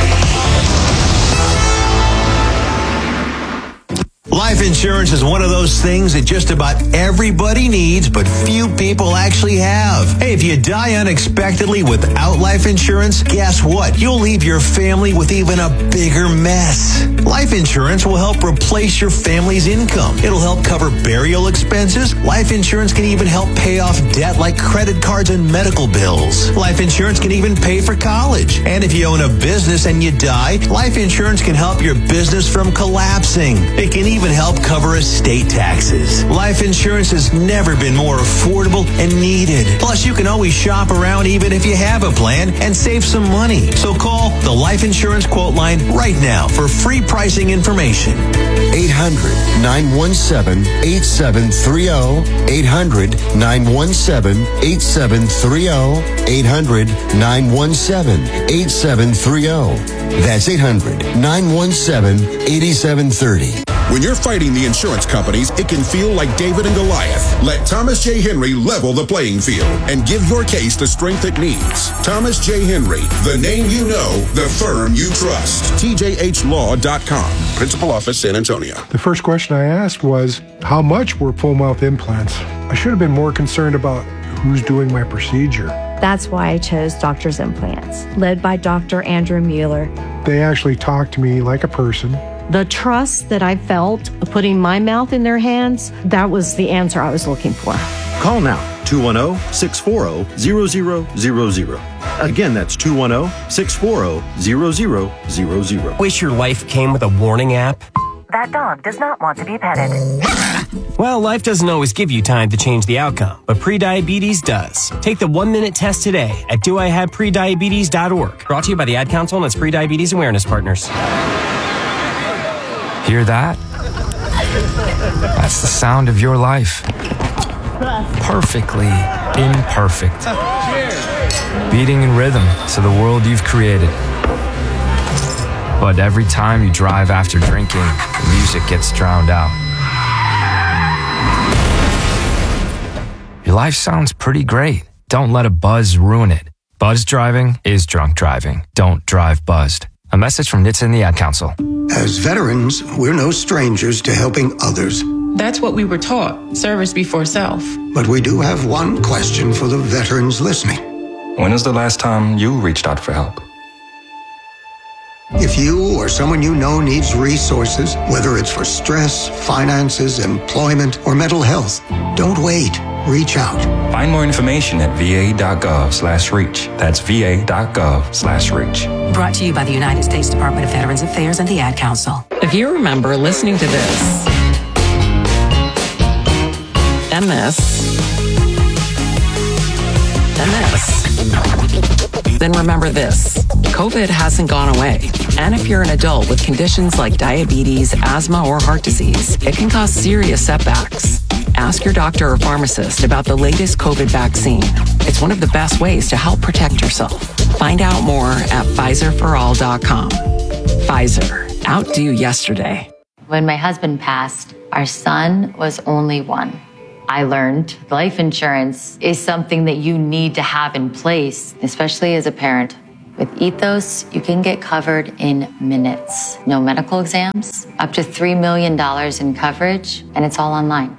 Life insurance is one of those things that just about everybody needs, but few people actually have. Hey, if you die unexpectedly without life insurance, guess what? You'll leave your family with even a bigger mess. Life insurance will help replace your family's income. It'll help cover burial expenses. Life insurance can even help pay off debt like credit cards and medical bills. Life insurance can even pay for college. And if you own a business and you die, life insurance can help your business from collapsing. It can even help cover estate taxes. Life insurance has never been more affordable and needed. Plus, you can always shop around even if you have a plan and save some money. So call the Life Insurance Quote Line right now for free pricing information. eight hundred, nine one seven, eight seven three zero. eight hundred, nine one seven, eight seven three zero. eight hundred, nine one seven, eight seven three zero. That's eight hundred, nine one seven, eight seven three zero. When you're fighting the insurance companies, it can feel like David and Goliath. Let Thomas J. Henry level the playing field and give your case the strength it needs. Thomas J. Henry, the name you know, the firm you trust. T J H law dot com. Principal Office, San Antonio. The first question I asked was, how much were full mouth implants? I should have been more concerned about who's doing my procedure. That's why I chose Doctor's Implants, led by Doctor Andrew Mueller. They actually talked to me like a person. The trust that I felt putting my mouth in their hands, that was the answer I was looking for. Call now, two one zero, six four zero, zero zero zero zero. Again, that's two one zero, six four zero, zero zero zero zero. Wish your life came with a warning app? That dog does not want to be petted. Well, life doesn't always give you time to change the outcome, but prediabetes does. Take the one-minute test today at do I have prediabetes dot org. Brought to you by the Ad Council and its Prediabetes Awareness Partners. Hear that? That's the sound of your life. Perfectly imperfect. Beating in rhythm to the world you've created. But every time you drive after drinking, the music gets drowned out. Your life sounds pretty great. Don't let a buzz ruin it. Buzz driving is drunk driving. Don't drive buzzed. A message from N H T S A and the Ad Council. As veterans, we're no strangers to helping others. That's what we were taught, service before self. But we do have one question for the veterans listening. When is the last time you reached out for help? If you or someone you know needs resources, whether it's for stress, finances, employment, or mental health, don't wait. Reach out. Find more information at va.gov slash reach. That's va.gov slash reach. Brought to you by the United States Department of Veterans Affairs and the Ad Council. If you remember listening to this, and this, and this, then remember this. COVID hasn't gone away. And if you're an adult with conditions like diabetes, asthma, or heart disease, it can cause serious setbacks. Ask your doctor or pharmacist about the latest COVID vaccine. It's one of the best ways to help protect yourself. Find out more at Pfizer for all dot com. Pfizer, outdo yesterday. When my husband passed, our son was only one. I learned life insurance is something that you need to have in place, especially as a parent. With Ethos, you can get covered in minutes. No medical exams, up to three million dollars in coverage, and it's all online.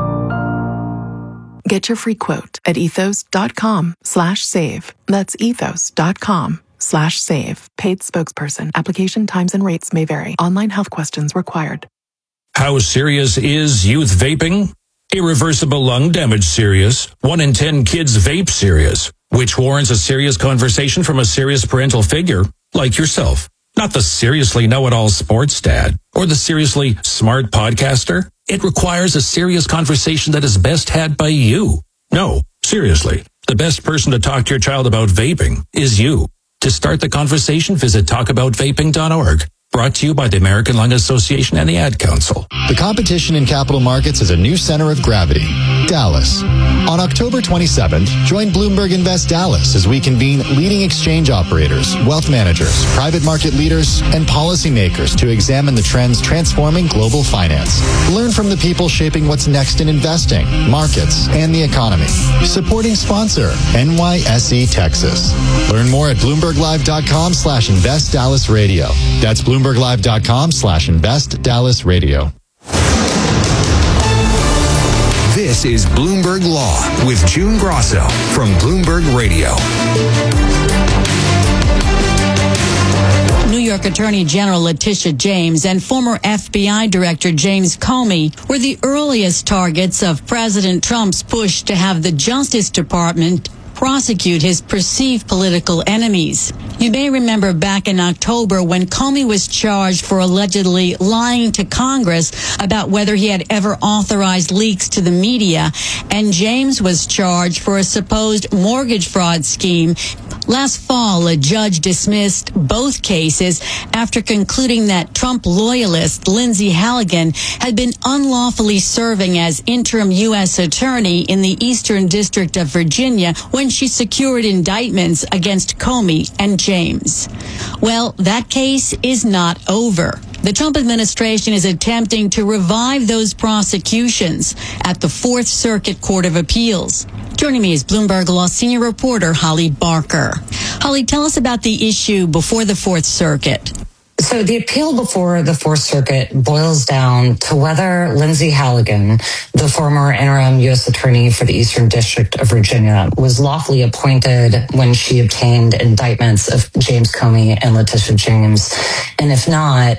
Get your free quote at ethos.com slash save. That's ethos.com slash save. Paid spokesperson. Application times and rates may vary. Online health questions required. How serious is youth vaping? Irreversible lung damage serious. One in ten kids vape serious, which warrants a serious conversation from a serious parental figure like yourself. Not the seriously know-it-all sports dad or the seriously smart podcaster. It requires a serious conversation that is best had by you. No, seriously, the best person to talk to your child about vaping is you. To start the conversation, visit talk about vaping dot org. Brought to you by the American Lung Association and the Ad Council. The competition in capital markets is a new center of gravity, Dallas. On October twenty-seventh, join Bloomberg Invest Dallas as we convene leading exchange operators, wealth managers, private market leaders, and policymakers to examine the trends transforming global finance. Learn from the people shaping what's next in investing, markets, and the economy. Supporting sponsor, N Y S E Texas. Learn more at bloomberglive.com slash invest Dallas radio. That's Bloomberg. BloombergLive.com slash Invest Dallas Radio. This is Bloomberg Law with June Grosso from Bloomberg Radio. New York Attorney General Letitia James and former F B I Director James Comey were the earliest targets of President Trump's push to have the Justice Department prosecute his perceived political enemies. You may remember back in October when Comey was charged for allegedly lying to Congress about whether he had ever authorized leaks to the media, and James was charged for a supposed mortgage fraud scheme. Last fall, a judge dismissed both cases after concluding that Trump loyalist Lindsay Halligan had been unlawfully serving as interim U S attorney in the Eastern District of Virginia when she secured indictments against Comey and James. Well, that case is not over. The Trump administration is attempting to revive those prosecutions at the Fourth Circuit Court of Appeals. Joining me is Bloomberg Law senior reporter Holly Barker. Holly, tell us about the issue before the Fourth Circuit. So the appeal before the Fourth Circuit boils down to whether Lindsay Halligan, the former interim U S attorney for the Eastern District of Virginia, was lawfully appointed when she obtained indictments of James Comey and Letitia James. And if not,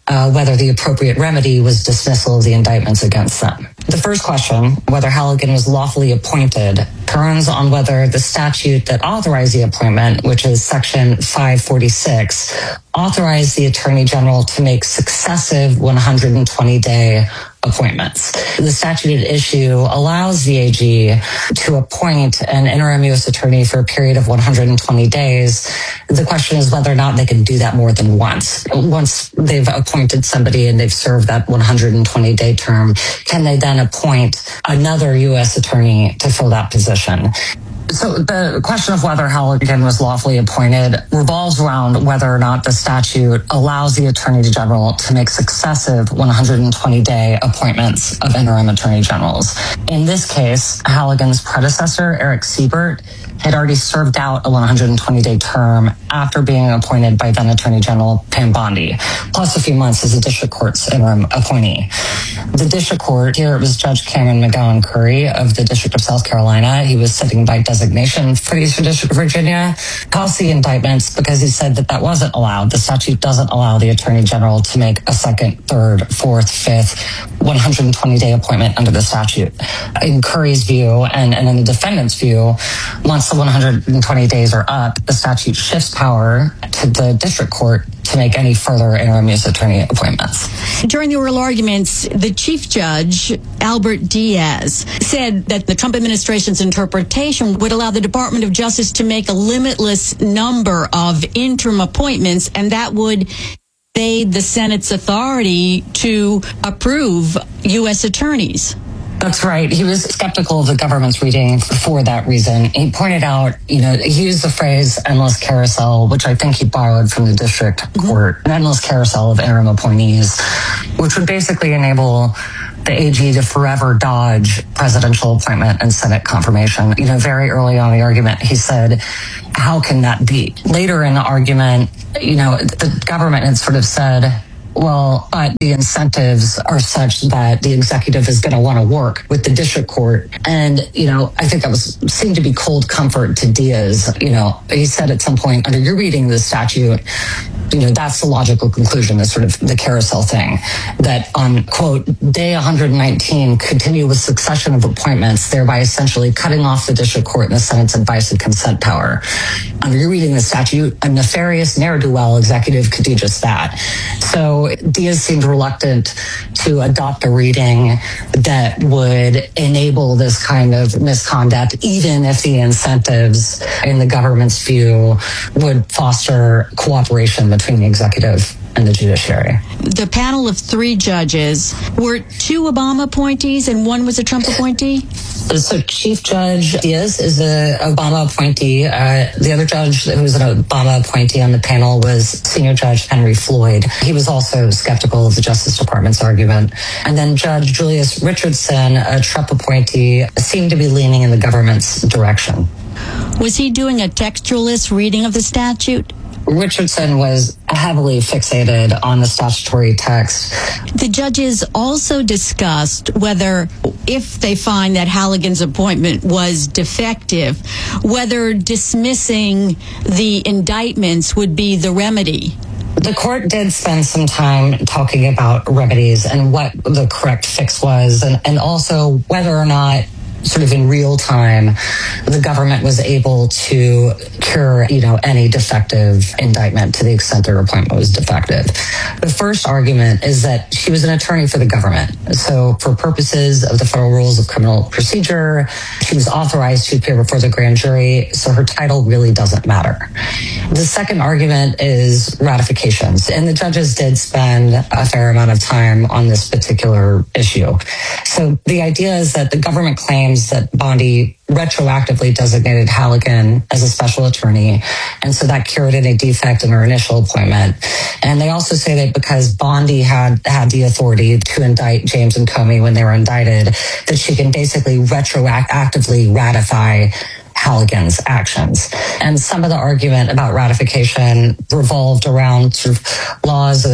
uh, whether the appropriate remedy was dismissal of the indictments against them. The first question, whether Halligan was lawfully appointed, turns on whether the statute that authorized the appointment, which is Section five forty-six, authorized the Attorney General to make successive one hundred twenty day appointments. The statute at issue allows the A G to appoint an interim U S attorney for a period of one hundred twenty days. The question is whether or not they can do that more than once. Once they've appointed somebody and they've served that one hundred twenty day term, can they then appoint another U S attorney to fill that position? So the question of whether Halligan was lawfully appointed revolves around whether or not the statute allows the Attorney General to make successive one hundred twenty day appointments of interim Attorney Generals. In this case, Halligan's predecessor, Eric Siebert, had already served out a one hundred twenty day term after being appointed by then Attorney General Pam Bondi, plus a few months as a district court's interim appointee. The district court, here it was Judge Cameron McGowan Curry of the District of South Carolina. He was sitting by designation for the Eastern District of Virginia, tossed the indictments because he said that that wasn't allowed. The statute doesn't allow the Attorney General to make a second, third, fourth, fifth, one hundred twenty day appointment under the statute. In Curry's view, and, and in the defendant's view, once the one hundred twenty days are up, the statute shifts power to the district court to make any further interim U S attorney appointments. During the oral arguments, the Chief Judge, Albert Diaz, said that the Trump administration's interpretation would allow the Department of Justice to make a limitless number of interim appointments, and that would aid the Senate's authority to approve U S attorneys. That's right. He was skeptical of the government's reading for that reason. He pointed out, you know, he used the phrase endless carousel, which I think he borrowed from the district court, an endless carousel of interim appointees, which would basically enable the A G to forever dodge presidential appointment and Senate confirmation. You know, very early on in the argument, he said, how can that be? Later in the argument, you know, the government had sort of said, well, uh, the incentives are such that the executive is going to want to work with the district court. And, you know, I think that was seemed to be cold comfort to Diaz. You know, he said at some point, under your reading of the statute, you know, that's the logical conclusion, is sort of the carousel thing, that on, quote, day one hundred nineteen, continue with succession of appointments, thereby essentially cutting off the district court and the Senate's advice and consent power. Under your reading of the statute, a nefarious ne'er-do-well executive could do just that. So Diaz seemed reluctant to adopt a reading that would enable this kind of misconduct, even if the incentives in the government's view would foster cooperation between the executive and the judiciary. The panel of three judges were two Obama appointees and one was a Trump appointee? So Chief Judge Diaz is an Obama appointee. Uh, the other judge who was an Obama appointee on the panel was Senior Judge Henry Floyd. He was also skeptical of the Justice Department's argument. And then Judge Julius Richardson, a Trump appointee, seemed to be leaning in the government's direction. Was he doing a textualist reading of the statute? Richardson was heavily fixated on the statutory text. The judges also discussed whether, if they find that Halligan's appointment was defective, whether dismissing the indictments would be the remedy. The court did spend some time talking about remedies and what the correct fix was, and, and also whether or not, sort of in real time, the government was able to cure, you know, any defective indictment to the extent their appointment was defective. The first argument is that she was an attorney for the government. So for purposes of the federal rules of criminal procedure, she was authorized to appear before the grand jury, so her title really doesn't matter. The second argument is ratifications, and the judges did spend a fair amount of time on this particular issue. So the idea is that the government claims that Bondi retroactively designated Halligan as a special attorney, and so that cured any defect in her initial appointment. And they also say that because Bondi had had the authority to indict James and Comey when they were indicted, that she can basically retroactively ratify Halligan's actions. And some of the argument about ratification revolved around sort of laws of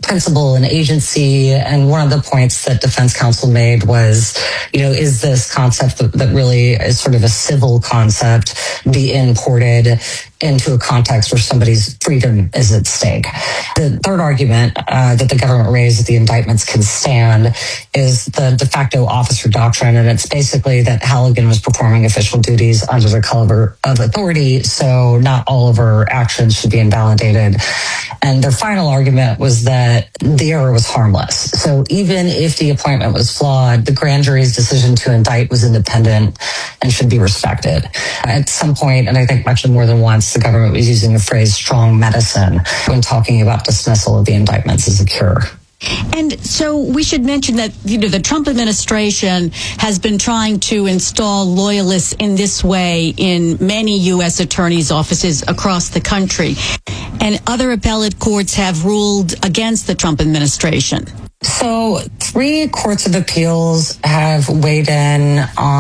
principle and agency. And one of the points that defense counsel made was, you know, is this concept that, that really is sort of a civil concept be imported into a context where somebody's freedom is at stake? The third argument uh, that the government raised that the indictments can stand is the de facto officer doctrine, and it's basically that Halligan was performing official duties under the cover of authority, so not all of her actions should be invalidated. And their final argument was that the error was harmless. So even if the appointment was flawed, the grand jury's decision to indict was independent and should be respected. At some point, and I think mentioned more than once, the government was using the phrase strong medicine when talking about dismissal of the indictments as a cure. And so we should mention that, you know, the Trump administration has been trying to install loyalists in this way in many U S attorneys' offices across the country. And other appellate courts have ruled against the Trump administration. So three courts of appeals have weighed in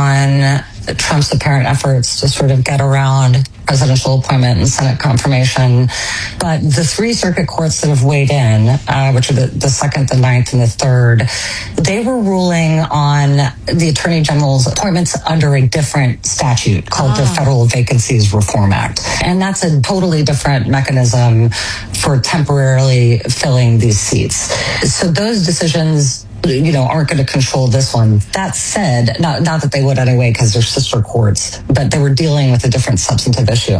on Trump's apparent efforts to sort of get around presidential appointment and Senate confirmation. But the three circuit courts that have weighed in, uh, which are the, the second, the ninth, and the third, they were ruling on the Attorney General's appointments under a different statute called ah. the Federal Vacancies Reform Act. And that's a totally different mechanism for temporarily filling these seats. So those decisions, you know, aren't going to control this one. That said, not, not that they would anyway because they're sister courts, but they were dealing with a different substantive issue.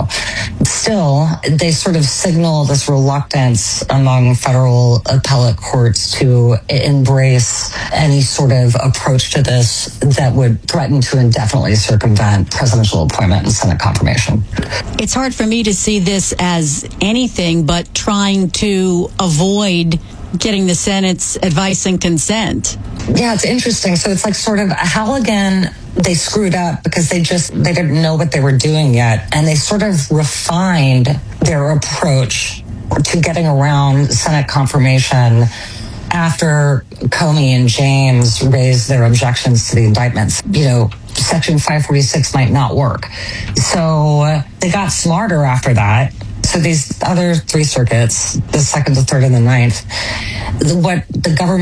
Still, they sort of signal this reluctance among federal appellate courts to embrace any sort of approach to this that would threaten to indefinitely circumvent presidential appointment and Senate confirmation. It's hard for me to see this as anything but trying to avoid getting the Senate's advice and consent. Yeah, it's interesting. So it's like sort of Halligan, they screwed up because they just, they didn't know what they were doing yet. And they sort of refined their approach to getting around Senate confirmation after Comey and James raised their objections to the indictments. You know, Section five forty-six might not work. So they got smarter after that. So these other three circuits, the second, the third, and the ninth, what the government